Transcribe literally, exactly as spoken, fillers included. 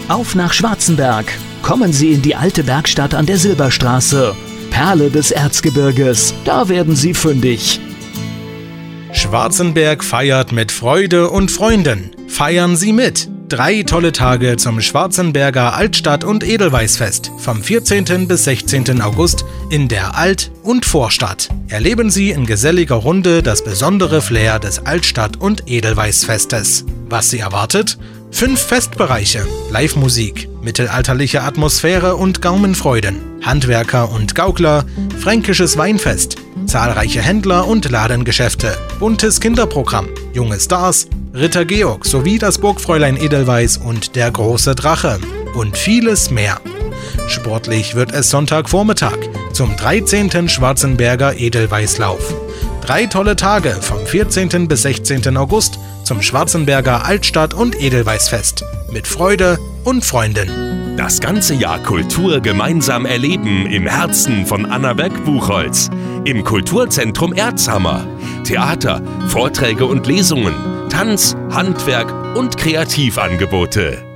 Auf nach Schwarzenberg. Kommen Sie in die alte Werkstatt an der Silberstraße. Perle des Erzgebirges. Da werden Sie fündig. Schwarzenberg feiert mit Freude und Freunden. Feiern Sie mit! Drei tolle Tage zum Schwarzenberger Altstadt- und Edelweißfest vom vierzehnten bis sechzehnten August in der Alt- und Vorstadt. Erleben Sie in geselliger Runde das besondere Flair des Altstadt- und Edelweißfestes. Was Sie erwartet? Fünf Festbereiche, Live-Musik, mittelalterliche Atmosphäre und Gaumenfreuden, Handwerker und Gaukler, fränkisches Weinfest, zahlreiche Händler und Ladengeschäfte, buntes Kinderprogramm, junge Stars, Ritter Georg sowie das Burgfräulein Edelweiß und der große Drache und vieles mehr. Sportlich wird es Sonntagvormittag zum dreizehnten Schwarzenberger Edelweißlauf. Drei tolle Tage vom vierzehnten bis sechzehnten August zum Schwarzenberger Altstadt- und Edelweißfest mit Freude und Freunden. Das ganze Jahr Kultur gemeinsam erleben im Herzen von Annaberg-Buchholz. Im Kulturzentrum Erzhammer. Theater, Vorträge und Lesungen, Tanz, Handwerk und Kreativangebote.